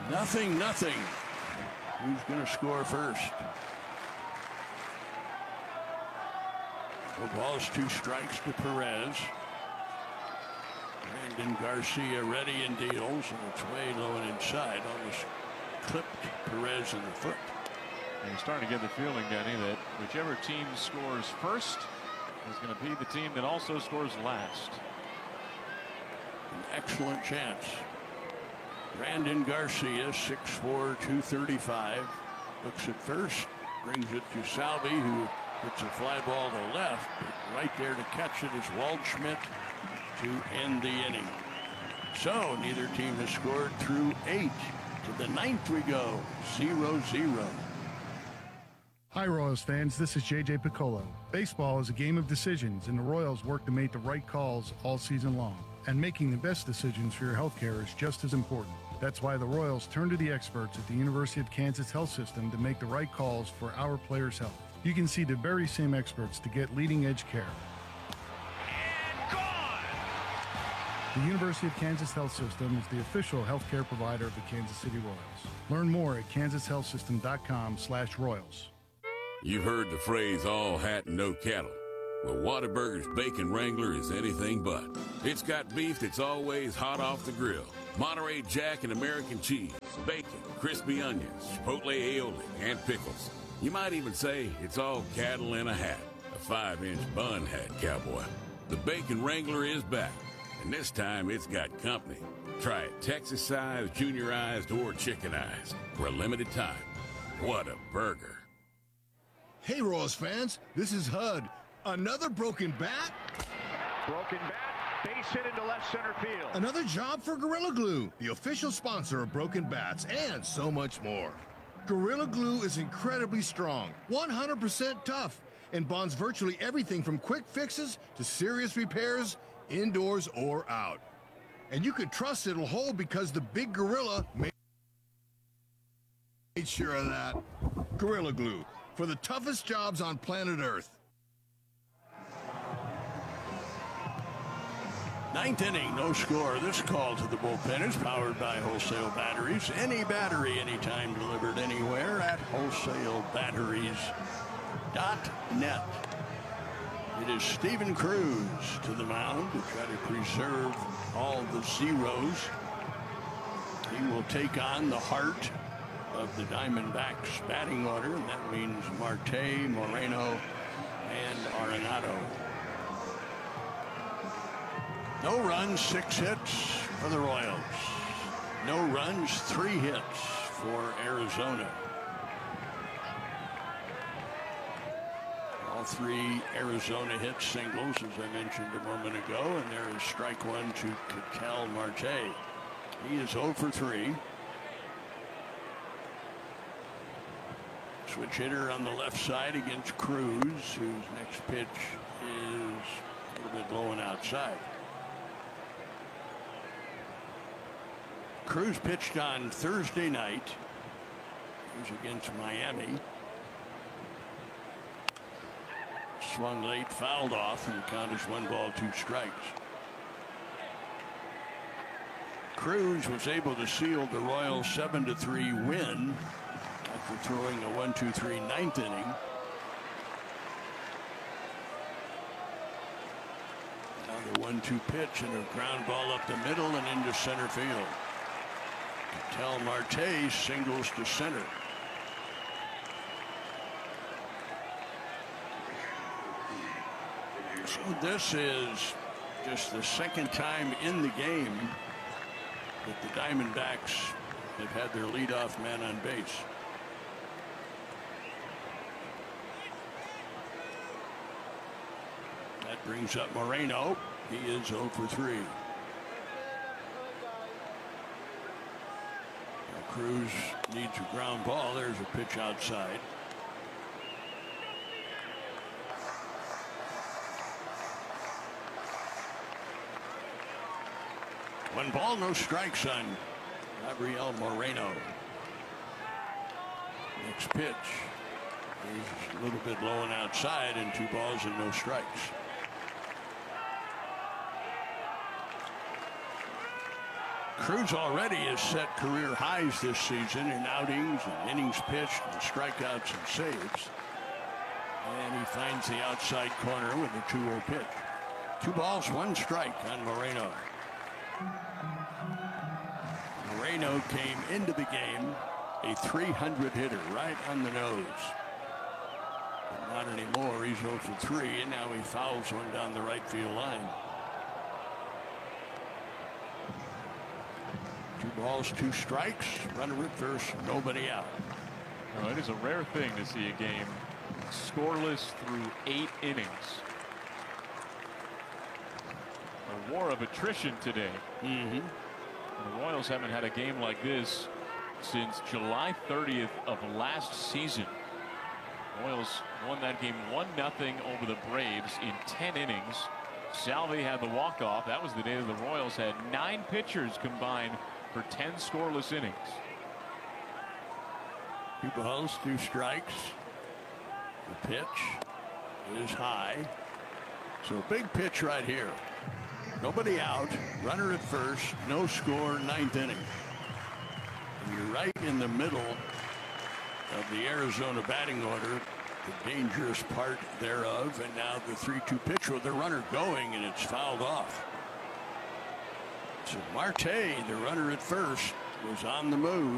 Nothing. Who's going to score first? The ball's 2 strikes to Perez. Brandon Garcia ready and deals, and it's way low and inside. Almost clipped Perez in the foot. And you're starting to get the feeling, Denny, that whichever team scores first is going to be the team that also scores last. An excellent chance. Brandon Garcia, 6'4", 235, looks at first, brings it to Salvi, who hits a fly ball to left. Right there to catch it is Waldschmidt to end the inning. So neither team has scored through 8. To the 9th we go, 0-0. Hi, Royals fans. This is J.J. Piccolo. Baseball is a game of decisions, and the Royals work to make the right calls all season long. And making the best decisions for your health care is just as important. That's why the Royals turn to the experts at the University of Kansas Health System to make the right calls for our players' health. You can see the very same experts to get leading-edge care. And gone! The University of Kansas Health System is the official healthcare provider of the Kansas City Royals. Learn more at kansashealthsystem.com/Royals. You've heard the phrase all hat and no cattle. Well, Whataburger's Bacon Wrangler is anything but. It's got beef that's always hot off the grill. Monterey Jack and American cheese, bacon, crispy onions, chipotle aioli, and pickles. You might even say it's all cattle in a hat. A 5-inch bun hat, cowboy. The Bacon Wrangler is back, and this time it's got company. Try it Texas-sized, juniorized, or chickenized for a limited time. What a burger. Hey, Royals fans, this is HUD. Another broken bat? Broken bat, base hit into left center field. Another job for Gorilla Glue, the official sponsor of broken bats, and so much more. Gorilla Glue is incredibly strong, 100% tough, and bonds virtually everything from quick fixes to serious repairs, indoors or out. And you can trust it'll hold because the big gorilla made sure of that. Gorilla Glue, for the toughest jobs on planet Earth. 9th inning, no score. This call to the bullpen is powered by Wholesale Batteries. Any battery, anytime, delivered anywhere at wholesalebatteries.net. It is Steven Cruz to the mound to try to preserve all the zeros. He will take on the heart of the Diamondbacks batting order, and that means Marte, Moreno, and Arenado. No runs, 6 hits for the Royals. No runs, 3 hits for Arizona. All 3 Arizona hits singles, as I mentioned a moment ago, and there is strike 1 to Ketel Marte. He is 0 for 3. Switch hitter on the left side against Cruz, whose next pitch is a little bit low and outside. Cruz pitched on Thursday night. He was against Miami. Swung late, fouled off, and the count is 1 ball, 2 strikes. Cruz was able to seal the Royals' 7-3 win after throwing a 1-2-3 9th inning. Now the 1-2 pitch and a ground ball up the middle and into center field. Ketel Marte singles to center. So this is just the second time in the game that the Diamondbacks have had their leadoff man on base. That brings up Moreno. He is 0 for 3. Cruz needs a ground ball. There's a pitch outside. One ball, no strikes on Gabriel Moreno. Next pitch is a little bit low and outside, and 2 balls and no strikes. Cruz already has set career highs this season in outings and innings pitched and strikeouts and saves. And he finds the outside corner with a 2-0 pitch. 2 balls, 1 strike on Moreno. Moreno came into the game a 300 hitter right on the nose. But not anymore. He's 0 for 3, and now he fouls one down the right field line. 2 balls, 2 strikes. Runner at first, nobody out. Well, it is a rare thing to see a game scoreless through 8 innings. A war of attrition today. The Royals haven't had a game like this since July 30th of last season. Royals won that game 1-0 over the Braves in 10 innings. Salvi had the walk-off. That was the day that the Royals had 9 pitchers combined for 10 scoreless innings. 2 balls, 2 strikes. The pitch is high. So big pitch right here. Nobody out. Runner at first. No score. 9th inning. And you're right in the middle of the Arizona batting order. The dangerous part thereof. And now the 3-2 pitch with the runner going, and it's fouled off. So Marte, the runner at first, was on the move.